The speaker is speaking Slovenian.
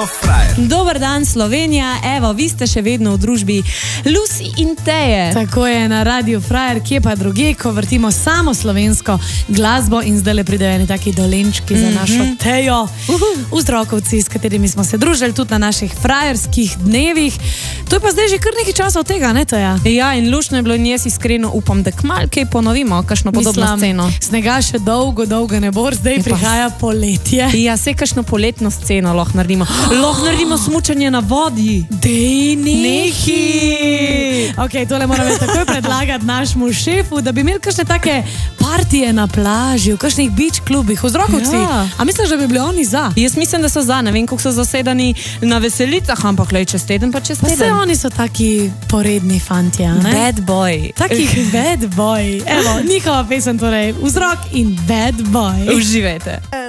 Frajer. Dober dan, Slovenija. Evo, vi ste še vedno v družbi Lucy in Teje. Tako je na Radiu Frajer, kje pa druge, ko vrtimo samo slovensko glasbo in zdaj le pridejo eni taki dolenčki za našo Tejo. Vzrokovci, s katerimi smo se družili tudi na naših frajerskih dnevih. To je pa zdaj že kar nekaj časa od tega, ne Teja? Ja, in luštno je bilo in jaz iskreno upam, da kmalu kaj ponovimo, kakšno podobno sceno. Snega še dolgo ne bo, zdaj prihaja poletje. Ja, se kakšno poletno sceno lahko naredimo. Lahko naredimo smučanje na vodi. Dej, nehi! Ok, tole moram takoj predlagati našemu šefu, da bi imeli kakšne take partije na plaži, v kakšnih beach klubih, v Zrokovci. Ja. A misliš, da bi bili oni za? Jaz mislim, da so za, ne vem, koliko so zasedani na veselicah, ampak lej čez teden pa čez teden. Vse oni so taki poredni fantje, ne? Bad boy. Taki bad boy. Evo, njihova pesem torej, Vzrok in Bad boy. Uživajte.